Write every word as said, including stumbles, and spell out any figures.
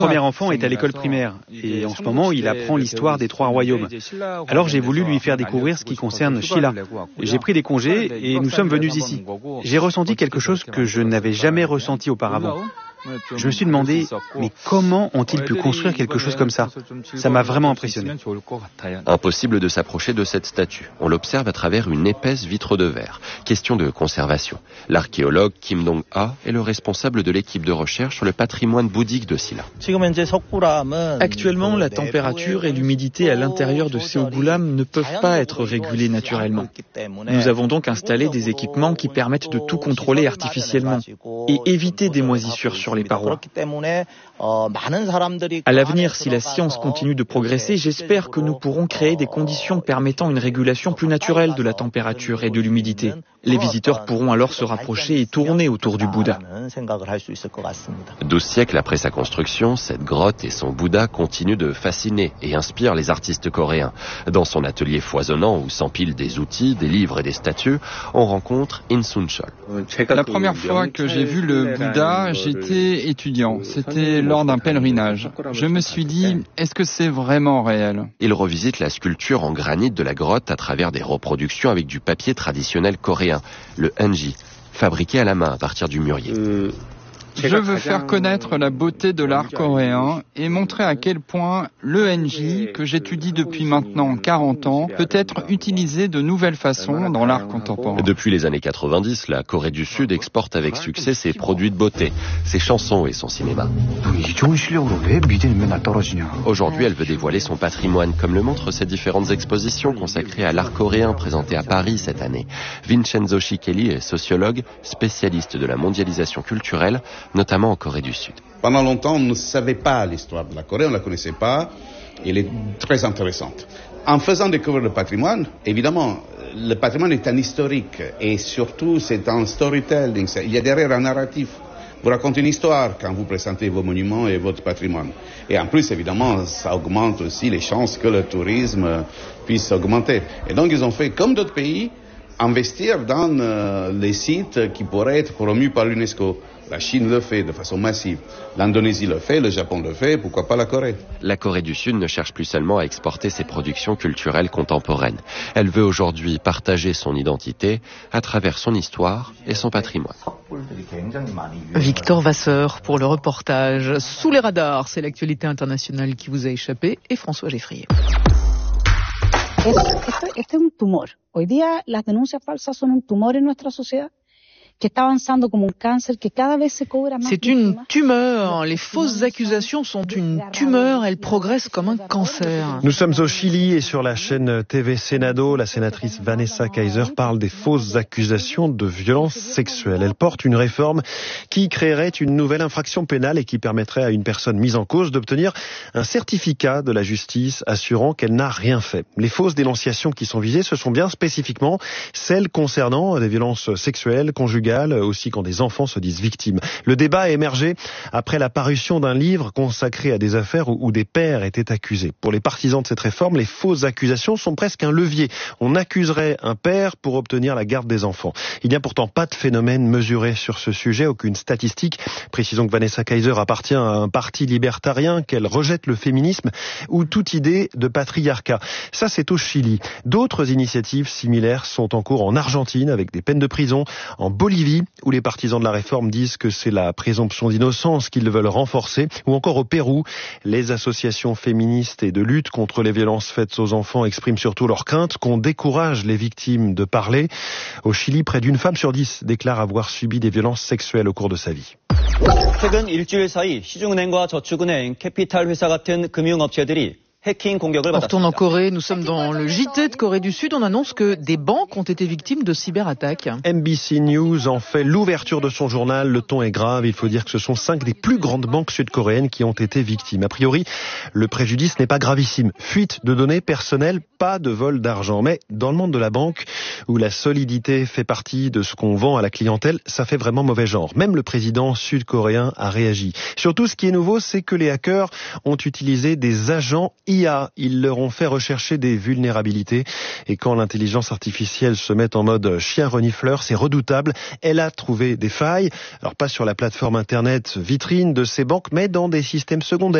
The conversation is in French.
premier enfant est à l'école primaire et en ce moment il apprend l'histoire des trois royaumes. Alors j'ai voulu lui faire découvrir ce qui concerne Shilla. J'ai pris des congés et nous sommes venus ici. J'ai ressenti quelque chose que je n'avais jamais ressenti auparavant. Je me suis demandé, mais comment ont-ils pu construire quelque chose comme ça ? Ça m'a vraiment impressionné. Impossible de s'approcher de cette statue. On l'observe à travers une épaisse vitre de verre. Question de conservation. L'archéologue Kim Dong-ha est le responsable de l'équipe de recherche sur le patrimoine bouddhique de Silla. Actuellement, la température et l'humidité à l'intérieur de Seogoulam ne peuvent pas être régulées naturellement. Nous avons donc installé des équipements qui permettent de tout contrôler artificiellement et éviter des moisissures sur les parois. À l'avenir, si la science continue de progresser, j'espère que nous pourrons créer des conditions permettant une régulation plus naturelle de la température et de l'humidité. Les visiteurs pourront alors se rapprocher et tourner autour du Bouddha. Douze siècles après sa construction, cette grotte et son Bouddha continuent de fasciner et inspirent les artistes coréens. Dans son atelier foisonnant où s'empilent des outils, des livres et des statues, on rencontre In Sun-chol. La première fois que j'ai vu le Bouddha, j'étais étudiant. C'était lors d'un pèlerinage. Je me suis dit, est-ce que c'est vraiment réel ? Il revisite la sculpture en granit de la grotte à travers des reproductions avec du papier traditionnel coréen, le hanji, fabriqué à la main à partir du mûrier. Je veux faire connaître la beauté de l'art coréen et montrer à quel point le hanji, que j'étudie depuis maintenant quarante ans, peut être utilisé de nouvelles façons dans l'art contemporain. Depuis les années quatre-vingt-dix, la Corée du Sud exporte avec succès ses produits de beauté, ses chansons et son cinéma. Aujourd'hui, elle veut dévoiler son patrimoine, comme le montrent ses différentes expositions consacrées à l'art coréen présentées à Paris cette année. Vincenzo Shikeli est sociologue, spécialiste de la mondialisation culturelle, notamment en Corée du Sud. Pendant longtemps, on ne savait pas l'histoire de la Corée, on ne la connaissait pas. Elle est très intéressante. En faisant découvrir le patrimoine, évidemment, le patrimoine est un historique et surtout c'est un storytelling. Il y a derrière un narratif. Vous racontez une histoire quand vous présentez vos monuments et votre patrimoine. Et en plus, évidemment, ça augmente aussi les chances que le tourisme puisse augmenter. Et donc, ils ont fait comme d'autres pays, investir dans euh, les sites qui pourraient être promus par l'UNESCO. La Chine le fait de façon massive. L'Indonésie le fait, le Japon le fait, pourquoi pas la Corée ? La Corée du Sud ne cherche plus seulement à exporter ses productions culturelles contemporaines. Elle veut aujourd'hui partager son identité à travers son histoire et son patrimoine. Victor Vasseur pour le reportage Sous les radars, c'est l'actualité internationale qui vous a échappé, et François Geffrier. Este es un tumor. Hoy día las denuncias falsas son un tumor en nuestra sociedad. C'est une tumeur. Les fausses accusations sont une tumeur. Elles progressent comme un cancer. Nous sommes au Chili et sur la chaîne T V Senado, la sénatrice Vanessa Kaiser parle des fausses accusations de violences sexuelles. Elle porte une réforme qui créerait une nouvelle infraction pénale et qui permettrait à une personne mise en cause d'obtenir un certificat de la justice assurant qu'elle n'a rien fait. Les fausses dénonciations qui sont visées, ce sont bien spécifiquement celles concernant des violences sexuelles, conjugales, aussi quand des enfants se disent victimes. Le débat a émergé après la parution d'un livre consacré à des affaires où, où des pères étaient accusés. Pour les partisans de cette réforme, les fausses accusations sont presque un levier. On accuserait un père pour obtenir la garde des enfants. Il n'y a pourtant pas de phénomène mesuré sur ce sujet, aucune statistique. Précisons que Vanessa Kaiser appartient à un parti libertarien, qu'elle rejette le féminisme ou toute idée de patriarcat. Ça, c'est au Chili. D'autres initiatives similaires sont en cours en Argentine avec des peines de prison, en Bolivie, où les partisans de la réforme disent que c'est la présomption d'innocence qu'ils veulent renforcer, ou encore au Pérou, les associations féministes et de lutte contre les violences faites aux enfants expriment surtout leur crainte qu'on décourage les victimes de parler. Au Chili, près d'une femme sur dix déclare avoir subi des violences sexuelles au cours de sa vie. 최근 일주일 사이 시중은행과 저축은행, 캐피탈 회사 같은 금융업체들이 On retourne en Corée, nous sommes dans le J T de Corée du Sud, on annonce que des banques ont été victimes de cyberattaques. N B C News en fait l'ouverture de son journal, le ton est grave, il faut dire que ce sont cinq des plus grandes banques sud-coréennes qui ont été victimes. A priori, le préjudice n'est pas gravissime. Fuite de données personnelles, pas de vol d'argent. Mais dans le monde de la banque, où la solidité fait partie de ce qu'on vend à la clientèle, ça fait vraiment mauvais genre. Même le président sud-coréen a réagi. Surtout, ce qui est nouveau, c'est que les hackers ont utilisé des agents I A. Ils leur ont fait rechercher des vulnérabilités. Et quand l'intelligence artificielle se met en mode chien renifleur, c'est redoutable. Elle a trouvé des failles. Alors pas sur la plateforme internet vitrine de ces banques, mais dans des systèmes secondaires.